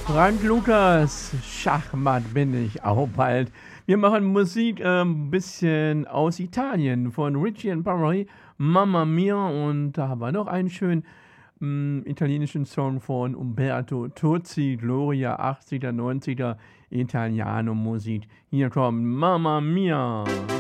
Frank Lukas, Schachmatt bin ich auch bald. Wir machen Musik ein bisschen aus Italien von Richie and Parry, Mamma Mia. Und da haben wir noch einen schönen italienischen Song von Umberto Tozzi, Gloria, 80er, 90er Italiano-Musik. Hier kommt Mamma Mia.